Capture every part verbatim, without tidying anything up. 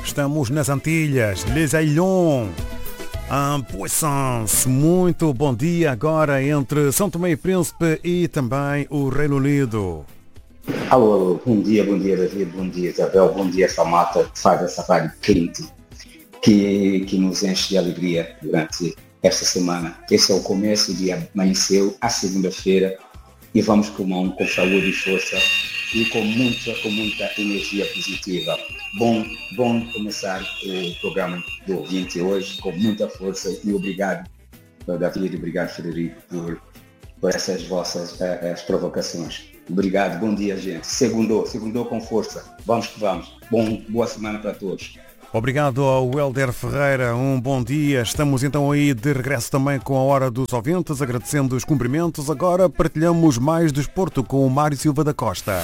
Estamos nas Antilhas, Les Ailons, en Puissance. Muito bom dia agora entre São Tomé e Príncipe e também o Reino Unido. Alô, alô, bom dia, bom dia David, bom dia Isabel, bom dia essa malta que faz essa rádio quente que, que nos enche de alegria durante esta semana. Esse é o começo, o dia amanheceu, a segunda-feira, e vamos pulmão com saúde e força e com muita, com muita energia positiva. Bom, bom começar o programa do ouvinte hoje com muita força e obrigado, David, obrigado, Frederico, por, por essas vossas uh, as provocações. Obrigado, bom dia, gente. Segundou, segundou com força. Vamos que vamos. Bom, boa semana para todos. Obrigado ao Helder Ferreira, um bom dia. Estamos então aí de regresso também com a Hora dos Ouvintes, agradecendo os cumprimentos. Agora partilhamos mais desporto com o Mário Silva da Costa.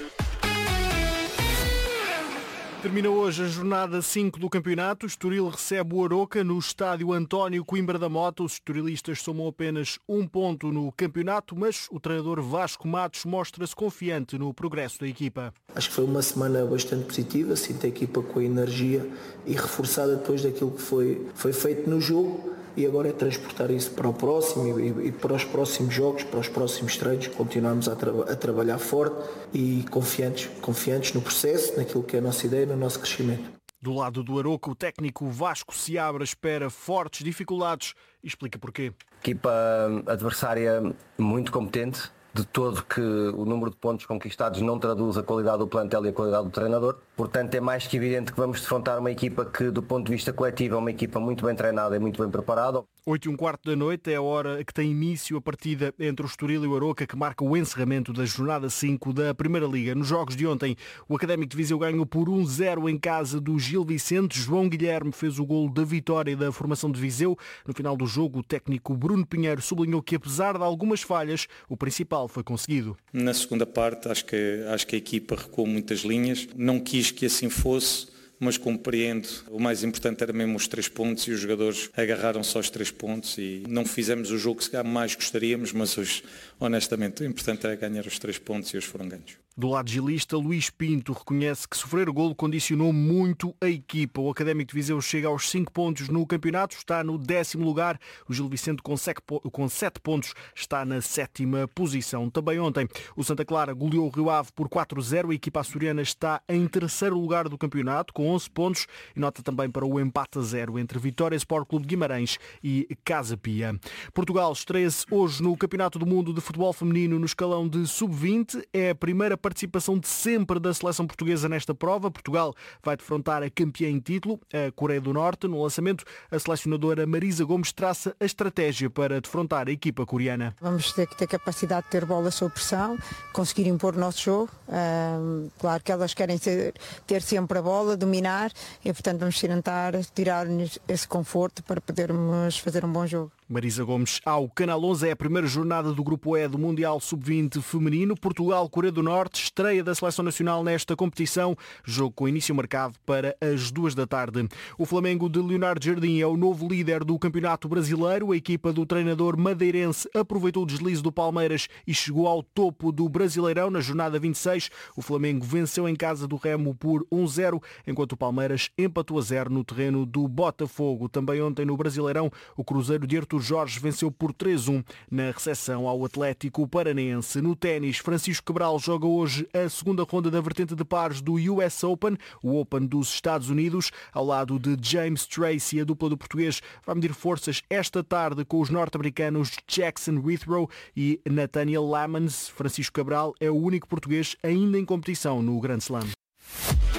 Termina hoje a jornada cinco do campeonato. O Estoril recebe o Aroca no estádio António Coimbra da Mota. Os estorilistas somam apenas um ponto no campeonato, mas o treinador Vasco Matos mostra-se confiante no progresso da equipa. Acho que foi uma semana bastante positiva, sinto a equipa com a energia e reforçada depois daquilo que foi, foi feito no jogo. E agora é transportar isso para o próximo e, e para os próximos jogos, para os próximos treinos. Continuamos a, tra- a trabalhar forte e confiantes, confiantes no processo, naquilo que é a nossa ideia, no nosso crescimento. Do lado do Aroca, o técnico Vasco Seabra espera fortes dificuldades e explica porquê. Equipa adversária muito competente, de todo que o número de pontos conquistados não traduz a qualidade do plantel e a qualidade do treinador. Portanto, é mais que evidente que vamos defrontar uma equipa que, do ponto de vista coletivo, é uma equipa muito bem treinada e muito bem preparada. oito e um quarto da noite é a hora que tem início a partida entre o Estoril e o Aroca, que marca o encerramento da jornada cinco da Primeira Liga. Nos jogos de ontem, o Académico de Viseu ganhou por um zero em casa do Gil Vicente. João Guilherme fez o golo da vitória e da formação de Viseu. No final do jogo, o técnico Bruno Pinheiro sublinhou que, apesar de algumas falhas, o principal foi conseguido. Na segunda parte, acho que, acho que a equipa recuou muitas linhas. Não quis que assim fosse, mas compreendo. O mais importante era mesmo os três pontos e os jogadores agarraram só os três pontos e não fizemos o jogo que mais gostaríamos, mas hoje, honestamente, o importante era ganhar os três pontos e hoje foram ganhos. Do lado gilista, Luís Pinto reconhece que sofrer o golo condicionou muito a equipa. O Académico de Viseu chega aos cinco pontos no campeonato, está no décimo lugar. O Gil Vicente com sete pontos está na sétima posição. Também ontem, o Santa Clara goleou o Rio Ave por quatro a zero. A equipa açoriana está em terceiro lugar do campeonato com onze pontos e nota também para o empate a zero entre Vitória Sport Clube de Guimarães e Casa Pia. Portugal estreia-se hoje no Campeonato do Mundo de Futebol Feminino no escalão de sub vinte. É a primeira participação de sempre da seleção portuguesa nesta prova. Portugal vai defrontar a campeã em título, a Coreia do Norte. No lançamento, a selecionadora Marisa Gomes traça a estratégia para defrontar a equipa coreana. Vamos ter que ter capacidade de ter bola sob pressão, conseguir impor o nosso jogo. Um, claro que elas querem ter, ter sempre a bola, dominar, e portanto vamos tentar tirar-lhes esse conforto para podermos fazer um bom jogo. Marisa Gomes ao Canal onze. É a primeira jornada do Grupo E do Mundial sub vinte feminino. Portugal, Coreia do Norte, estreia da Seleção Nacional nesta competição. Jogo com início marcado para as duas da tarde. O Flamengo de Leonardo Jardim é o novo líder do Campeonato Brasileiro. A equipa do treinador madeirense aproveitou o deslize do Palmeiras e chegou ao topo do Brasileirão na jornada vinte e seis. O Flamengo venceu em casa do Remo por um a zero, enquanto o Palmeiras empatou a zero no terreno do Botafogo. Também ontem no Brasileirão, o Cruzeiro de Artur Jorge venceu por três a um na recepção ao Atlético Paranense. No ténis, Francisco Cabral joga hoje a segunda ronda da vertente de pares do U S Open, o Open dos Estados Unidos, ao lado de James Tracy. A dupla do português vai medir forças esta tarde com os norte-americanos Jackson Withrow e Nathaniel Lamons. Francisco Cabral é o único português ainda em competição no Grand Slam.